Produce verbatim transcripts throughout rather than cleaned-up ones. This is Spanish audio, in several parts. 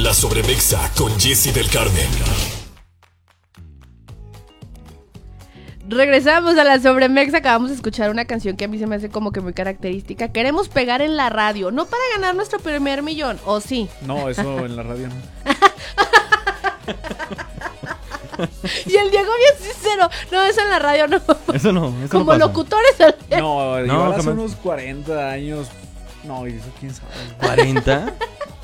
La Sobremexa con Jessy del Carmen. Regresamos a la Sobremexa. Acabamos de escuchar una canción que a mí se me hace como que muy característica. Queremos pegar en la radio, no para ganar nuestro primer millón, ¿o sí? No, eso en la radio no. Y el Diego bien sincero. No, eso en la radio no. Eso no, eso como no pasa. locutores. No, No, igual hace jamás. unos cuarenta años. No, y eso quién sabe. ¿cuarenta?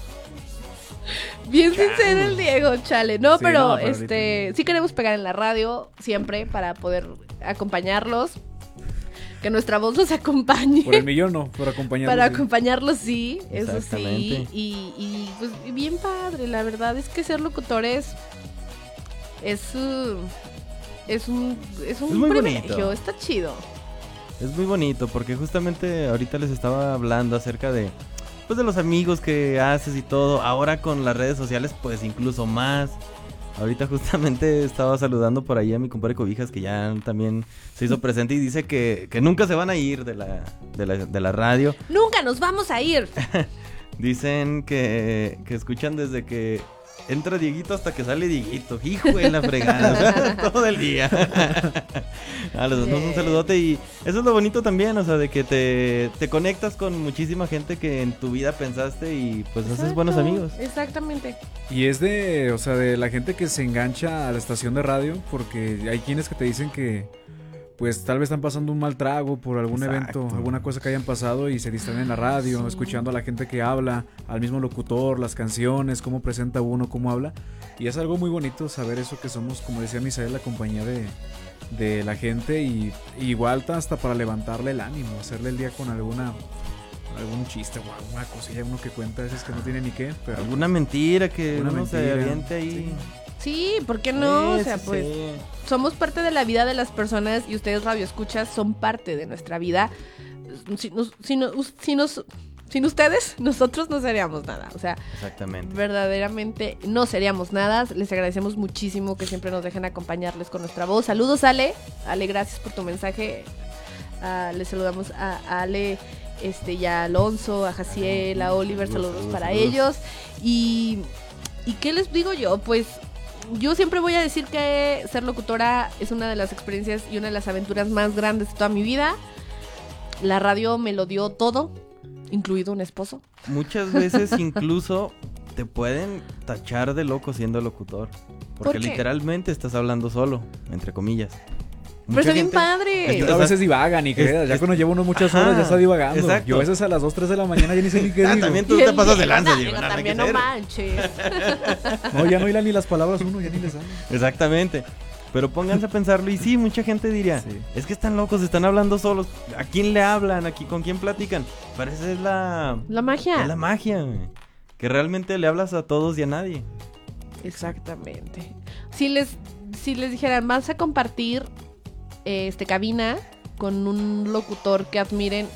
Bien sincero el Diego, chale. No, Sí, pero, no, pero este ahorita- sí queremos pegar en la radio siempre para poder acompañarlos. Que nuestra voz los acompañe. Por el millón no, por acompañarlos. Para sí. acompañarlos, sí, eso sí. Exactamente. Y, y pues bien padre, la verdad es que ser locutores es, uh, es un, es un Es muy privilegio, bonito. está chido. Es muy bonito porque justamente ahorita les estaba hablando acerca de pues de los amigos que haces y todo. Ahora con las redes sociales pues incluso más. Ahorita justamente estaba saludando por ahí a mi compadre Cobijas que ya también se hizo presente y dice que, que nunca se van a ir de la, de la, de la radio. Nunca nos vamos a ir. Dicen que, que escuchan desde que entra Dieguito hasta que sale Dieguito. Hijo de la fregada, o sea, todo el día. Ah, les damos un saludote y eso es lo bonito también, o sea, de que te, te conectas con muchísima gente que en tu vida pensaste y pues haces Exacto, buenos amigos. Exactamente. Y es de, o sea, de la gente que se engancha a la estación de radio, porque hay quienes que te dicen que, pues tal vez están pasando un mal trago por algún Exacto. evento, alguna cosa que hayan pasado y se distraen en la radio, Sí. escuchando a la gente que habla, al mismo locutor, las canciones, cómo presenta uno, cómo habla. Y es algo muy bonito saber eso que somos, como decía Misael, la compañía de, de la gente y, y igual hasta para levantarle el ánimo, hacerle el día con alguna... algún chiste o alguna cosilla uno que cuenta a veces que no tiene ni qué, pero Alguna mentira que Una uno se mentira, aviente ahí. Sí, ¿por qué no? Sí, o sea, sí, pues sí. somos parte de la vida de las personas y ustedes radioescuchas son parte de nuestra vida. Si nos, si nos, si nos- sin ustedes, nosotros no seríamos nada. O sea, Exactamente. verdaderamente no seríamos nada. Les agradecemos muchísimo que siempre nos dejen acompañarles con nuestra voz. Saludos, Ale. Ale, gracias por tu mensaje. Ah, les saludamos a, a Ale, este, y a Alonso, a Jaciel, a Oliver. Saludos, Saludos, saludos, para saludos. ellos. Y, ¿y qué les digo yo? Pues yo siempre voy a decir que ser locutora es una de las experiencias y una de las aventuras más grandes de toda mi vida. La radio me lo dio todo, incluido un esposo. Muchas veces incluso te pueden tachar de loco siendo locutor. Porque ¿Por qué? literalmente estás hablando solo, entre comillas. Pero Mucha está bien gente- padre. a veces divagan y creas, Es- ya es- cuando llevo uno muchas Ajá, horas ya está divagando. exacto. Yo a veces a las dos, tres de la mañana ya ni sé ni qué Ah, digo. también tú Y te el pasas de Diego, lanza, no, Diego, Diego, nada que también no hacer. manches. No, ya no hilan ni las palabras uno, ya ni les sale. Exactamente. Pero pónganse a pensarlo y sí, mucha gente diría, Sí. es que están locos, están hablando solos. ¿A quién le hablan? ¿Aquí con quién platican? Pero esa es la, La magia. es la magia, güey. Que realmente le hablas a todos y a nadie. Exactamente. Si les, si les dijeran, vas a compartir eh, este cabina con un locutor que admiren,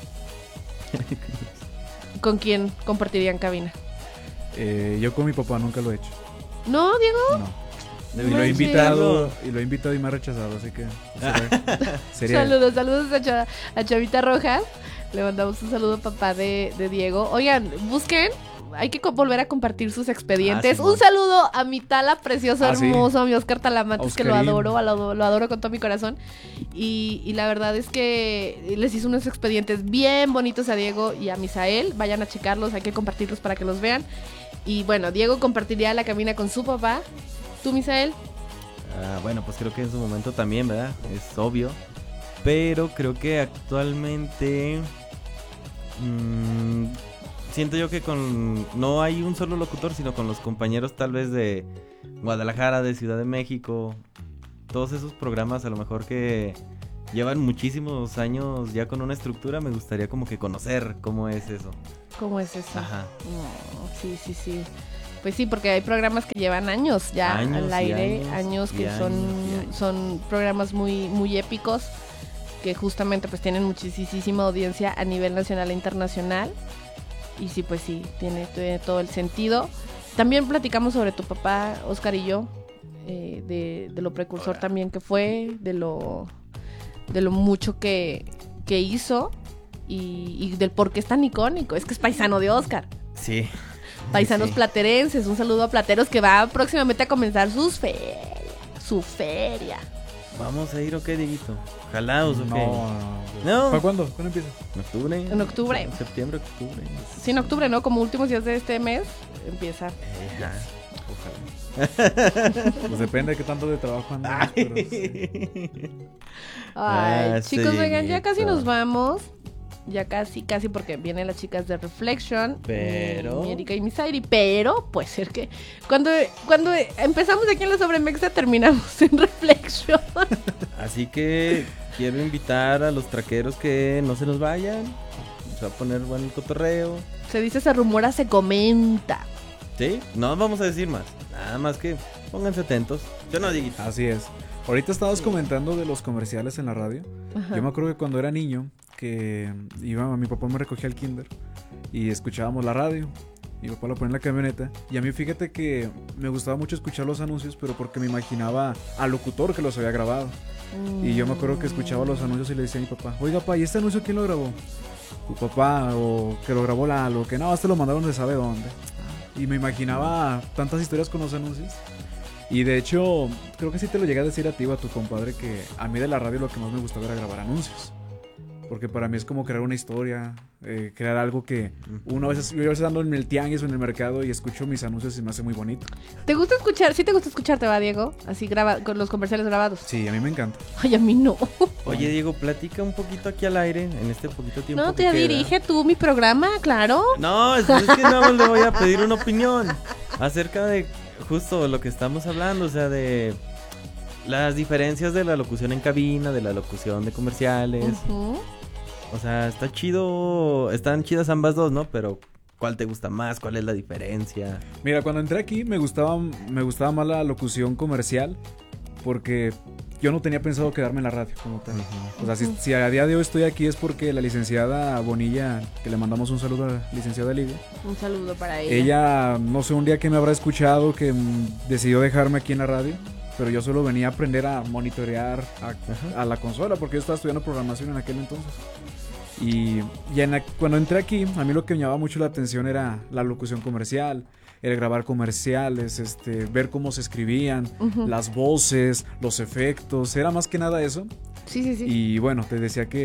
¿con quién compartirían cabina? Eh, yo con mi papá nunca lo he hecho. No, Diego. No. Y Deberías lo he manches. invitado, y lo he invitado y me ha rechazado, así que sería, sería Saludos, saludos a, Cha- a Chavita Rojas. Le mandamos un saludo a papá de, de Diego. Oigan, busquen. Hay que co- volver a compartir sus expedientes. Ah, sí, un bueno. saludo a mi Tala precioso, Ah, sí. hermoso, a mi Oscar Talamantes, que lo Oscarín. adoro, lo adoro, lo adoro con todo mi corazón. Y, y la verdad es que les hizo unos expedientes bien bonitos a Diego y a Misael. Vayan a checarlos, hay que compartirlos para que los vean. Y bueno, Diego compartiría la cabina con su papá. ¿Tú, Misael? Ah, bueno, pues creo que en su momento también, ¿verdad? Es obvio. Pero creo que actualmente... mmm, siento yo que con... No hay un solo locutor, sino con los compañeros tal vez de Guadalajara, de Ciudad de México. Todos esos programas a lo mejor que llevan muchísimos años ya con una estructura. Me gustaría como que conocer cómo es eso. ¿Cómo es eso? Ajá. No, sí, sí, sí. Pues sí, porque hay programas que llevan años ya Años al y aire, años años, y que son, años y años. son programas muy, muy épicos, que justamente pues tienen muchísima audiencia a nivel nacional e internacional. Y sí, pues sí, tiene, tiene todo el sentido. También platicamos sobre tu papá, Oscar y yo, eh, de, de lo precursor también que fue, de lo, de lo mucho que, que hizo y, y del por qué es tan icónico. Es que es paisano de Oscar. Sí. Paisanos Sí. platerenses, un saludo a Plateros que va próximamente a comenzar sus ferias, su feria. ¿Vamos a ir o qué, Dieguito? ¿Jalados o No, qué? no. No. ¿Para cuándo? ¿Cuándo empieza? ¿En octubre? En octubre. En septiembre, octubre. Sí, en octubre, ¿no? Como últimos días de este mes empieza. Eh, ajá. Pues depende de qué tanto de trabajo andamos, pero sí. Ay, Ah, chicos, sí, oigan, ya casi Dieguito. nos vamos. Ya casi, casi, porque vienen las chicas de Reflection. Pero- Mi, mi Erika y mi Zairi. Pero puede ser que cuando, cuando empezamos aquí en la Sobremexa terminamos en Reflection. Así que quiero invitar a los traqueros que no se nos vayan. Se va a poner bueno el cotorreo. Se dice, se rumora, se comenta. ¿Sí? No vamos a decir más. Nada más que pónganse atentos. Yo no, Dieguito. Así es. Ahorita estabas comentando de los comerciales en la radio. Ajá. Yo me acuerdo que cuando era niño, que iba, mi papá me recogía al kinder y escuchábamos la radio. Mi papá lo ponía en la camioneta. Y a mí fíjate que me gustaba mucho escuchar los anuncios, pero porque me imaginaba al locutor que los había grabado. Y yo me acuerdo que escuchaba los anuncios y le decía a mi papá, oiga, papá, ¿y este anuncio quién lo grabó? Tu papá, o que lo grabó Lalo, que no, este lo mandaron de sabe dónde. Y me imaginaba tantas historias con los anuncios. Y de hecho, creo que sí te lo llegué a decir a ti o a tu compadre que a mí de la radio lo que más me gustaba era grabar anuncios. Porque para mí es como crear una historia, eh, crear algo que uno a veces, yo a veces ando en el tianguis o en el mercado y escucho mis anuncios y me hace muy bonito. ¿Te gusta escuchar? ¿Sí te gusta escucharte, va, Diego? Así graba con los comerciales grabados. Sí, a mí me encanta. Ay, a mí no. Oye, Diego, platica un poquito aquí al aire en este poquito tiempo. No, que te queda. dirige tú mi programa, claro. No, es, es que nada más le voy a pedir una opinión acerca de justo lo que estamos hablando, o sea, de las diferencias de la locución en cabina, de la locución de comerciales. Ujú. O sea, está chido, están chidas ambas dos, ¿no? Pero ¿cuál te gusta más? ¿Cuál es la diferencia? Mira, cuando entré aquí me gustaba, me gustaba más la locución comercial porque yo no tenía pensado quedarme en la radio como tal. O sea, si, si a día de hoy estoy aquí es porque la licenciada Bonilla, que le mandamos un saludo a la licenciada Lidia, Un saludo para ella. ella, no sé, un día que me habrá escuchado que mm, decidió dejarme aquí en la radio, pero yo solo venía a aprender a monitorear a, a la consola porque yo estaba estudiando programación en aquel entonces. Y, y en la- cuando entré aquí, a mí lo que me llamaba mucho la atención era la locución comercial, el grabar comerciales, este, ver cómo se escribían, Ujú. las voces, los efectos, era más que nada eso. Sí, sí, sí. Y bueno, te decía que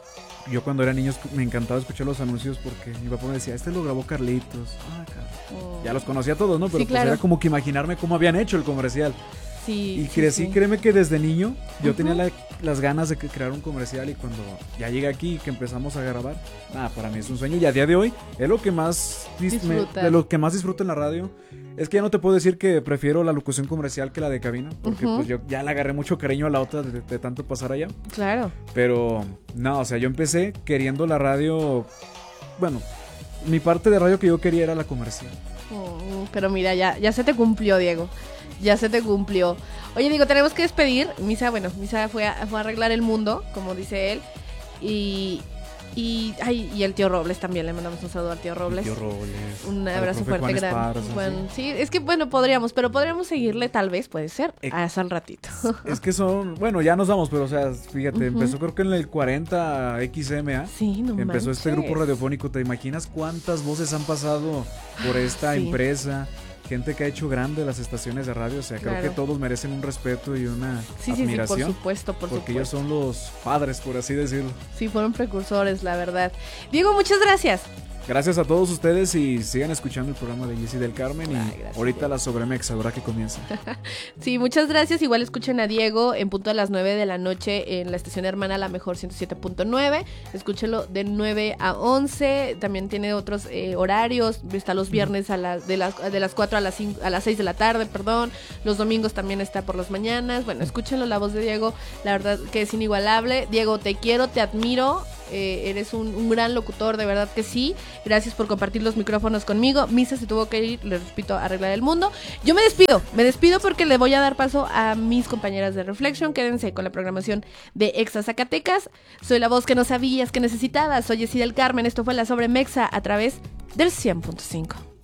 yo cuando era niño escu- me encantaba escuchar los anuncios porque mi papá me decía, este lo grabó Carlitos. Ah, Carlitos. Oh. Ya los conocía todos, ¿no? Pero Sí, pues claro. era como que imaginarme cómo habían hecho el comercial. Sí, Y sí, crecí, sí. créeme que desde niño yo Ujú. tenía la- las ganas de que- crear un comercial y cuando ya llegué aquí y que empezamos a grabar, nada, para mí es un sueño y a día de hoy es lo que más dis- me- Disfrutas. de lo que más disfruto en la radio. Es que ya no te puedo decir que prefiero la locución comercial que la de cabina, porque Ujú. pues yo ya le agarré mucho cariño a la otra de, de tanto pasar allá. Claro. Pero no, o sea, yo empecé queriendo la radio, bueno, mi parte de radio que yo quería era la comercial. Mm, Pero mira, ya, ya se te cumplió, Diego. Ya se te cumplió. Oye, Diego, tenemos que despedir. Misa, bueno, Misa fue a, fue a arreglar el mundo, como dice él. Y, y, ay, y el tío Robles también. Le mandamos un saludo al tío Robles. Tío Robles. Un al abrazo profe fuerte, Juan grande. Esparza, Bueno, sí. sí, es que bueno, podríamos, pero podríamos seguirle tal vez, puede ser, Eh, hasta al ratito. Es que son, bueno, ya nos vamos, pero o sea, fíjate, Ujú. empezó creo que en el cuarenta X M A. Sí, no Empezó este manches. grupo radiofónico. ¿Te imaginas cuántas voces han pasado por esta Sí. empresa? Gente que ha hecho grande las estaciones de radio. O sea, creo Claro. que todos merecen un respeto y una Sí, sí, sí, por admiración. supuesto, por porque ellos supuesto. son los padres, por así decirlo. Sí, fueron precursores, la verdad. Diego, muchas gracias. Gracias a todos ustedes y sigan escuchando el programa de Jessy del Carmen. Y Ay, gracias, ahorita Diego. la Sobremexa, ahora que comienza. Sí, muchas gracias. Igual escuchen a Diego en punto a las nueve de la noche en la estación hermana La Mejor ciento siete punto nueve. Escúchenlo de nueve a once. También tiene otros eh, horarios. Está los viernes a las de las de las cuatro a las cinco, a las seis de la tarde, perdón. Los domingos también está por las mañanas. Bueno, escúchenlo, la voz de Diego, la verdad que es inigualable. Diego, te quiero, te admiro. Eh, eres un, un gran locutor, de verdad que sí. Gracias por compartir los micrófonos conmigo. Misa se tuvo que ir, les repito, a arreglar el mundo. Yo me despido, me despido porque le voy a dar paso a mis compañeras de Reflection. Quédense con la programación de Exa Zacatecas. Soy la voz que no sabías que necesitabas. Soy Jessy del Carmen. Esto fue La Sobremexa a través del cien punto cinco.